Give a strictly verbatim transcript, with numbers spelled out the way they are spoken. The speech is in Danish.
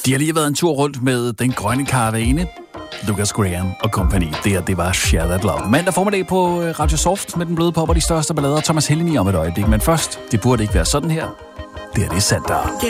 De har lige været en tur rundt med Den Grønne Karavane, Lucas Graham og kompagni. Det her, det var Share That Love. Mandag formiddag på Radio Soft med den bløde pop og de største ballader. Thomas Helmi om et øjeblik. Men først, det burde ikke være sådan her. Det er det sandt der.